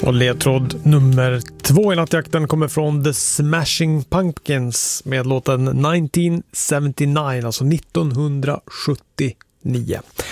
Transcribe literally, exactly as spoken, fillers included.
Och ledtråd nummer två i nattjakten kommer från The Smashing Pumpkins med låten nitton sjuttionio, alltså nittonhundrasjuttionio.